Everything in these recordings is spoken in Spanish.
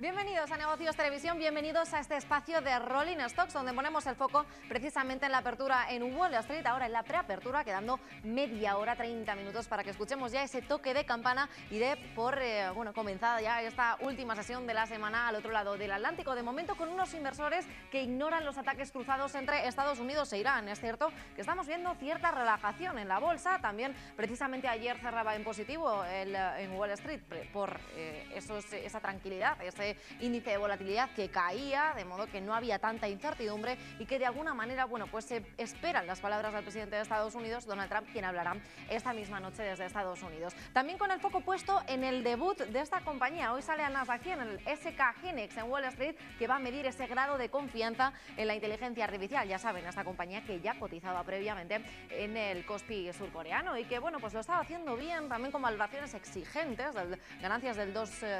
Bienvenidos a Negocios Televisión, bienvenidos a este espacio de Rolling Stocks, donde ponemos el foco precisamente en la apertura en Wall Street, ahora en la preapertura, quedando media hora, 30 minutos para que escuchemos ya ese toque de campana y de comenzada ya esta última sesión de la semana al otro lado del Atlántico. De momento con unos inversores que ignoran los ataques cruzados entre Estados Unidos e Irán. Es cierto que estamos viendo cierta relajación en la bolsa, también precisamente ayer cerraba en positivo en Wall Street por esa tranquilidad, ese índice de volatilidad que caía, de modo que no había tanta incertidumbre y que de alguna manera, se esperan las palabras del presidente de Estados Unidos, Donald Trump, quien hablará esta misma noche desde Estados Unidos. También con el foco puesto en el debut de esta compañía. Hoy sale a Nasdaq en el SK Hynix en Wall Street, que va a medir ese grado de confianza en la inteligencia artificial. Ya saben, esta compañía que ya cotizaba previamente en el Kospi surcoreano y que, lo estaba haciendo bien, también con valoraciones exigentes, ganancias del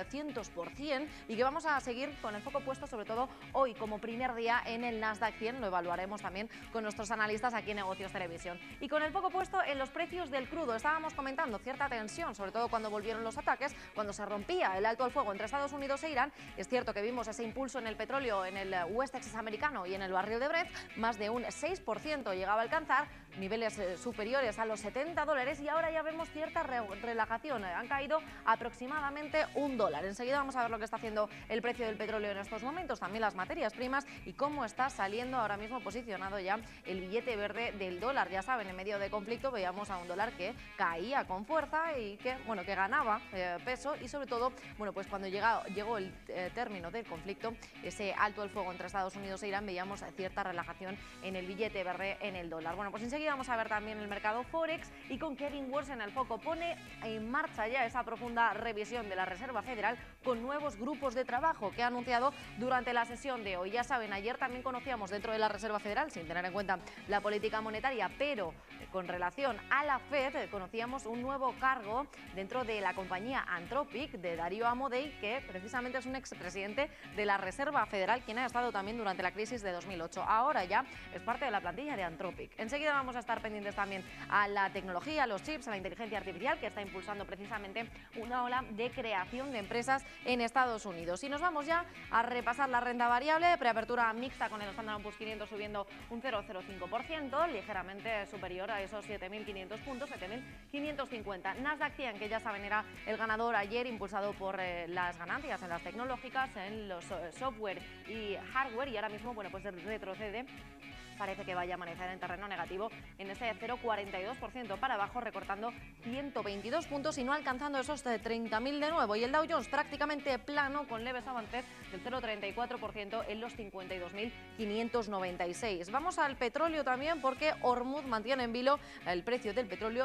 200%, y que vamos a seguir con el foco puesto sobre todo hoy como primer día en el Nasdaq 100, lo evaluaremos también con nuestros analistas aquí en Negocios Televisión. Y con el foco puesto en los precios del crudo, estábamos comentando cierta tensión, sobre todo cuando volvieron los ataques, cuando se rompía el alto al fuego entre Estados Unidos e Irán. Es cierto que vimos ese impulso en el petróleo, en el West Texas americano y en el barril de Brent, más de un 6% llegaba a alcanzar niveles superiores a los $70 y ahora ya vemos cierta relajación, han caído aproximadamente $1. Enseguida vamos a ver lo que está haciendo el precio del petróleo en estos momentos, también las materias primas y cómo está saliendo ahora mismo posicionado ya el billete verde del dólar. Ya saben, en medio de conflicto veíamos a un dólar que caía con fuerza y que ganaba peso y sobre todo, cuando llegó el término del conflicto, ese alto el fuego entre Estados Unidos e Irán, veíamos cierta relajación en el billete verde en el dólar. Enseguida vamos a ver también el mercado Forex y con Kevin Warsh en el foco. Pone en marcha ya esa profunda revisión de la Reserva Federal con nuevos grupos de trabajo que ha anunciado durante la sesión de hoy. Ya saben, ayer también conocíamos dentro de la Reserva Federal, sin tener en cuenta la política monetaria, pero con relación a la Fed, conocíamos un nuevo cargo dentro de la compañía Anthropic de Darío Amodei, que precisamente es un expresidente de la Reserva Federal, quien ha estado también durante la crisis de 2008. Ahora ya es parte de la plantilla de Anthropic. Enseguida vamos a estar pendientes también a la tecnología, a los chips, a la inteligencia artificial, que está impulsando precisamente una ola de creación de empresas en Estados Unidos. Y nos vamos ya a repasar la renta variable, preapertura mixta con el Standard & Poor's 500 subiendo un 0,05%, ligeramente superior a esos 7.500 puntos, 7.550. Nasdaq 100, que ya saben era el ganador ayer, impulsado por las ganancias en las tecnológicas, en los software y hardware, y ahora mismo retrocede. Parece que vaya a amanecer en terreno negativo en ese 0,42% para abajo, recortando 122 puntos y no alcanzando esos 30.000 de nuevo. Y el Dow Jones prácticamente plano, con leves avances del 0,34% en los 52.596. Vamos al petróleo también, porque Hormuz mantiene en vilo el precio del petróleo.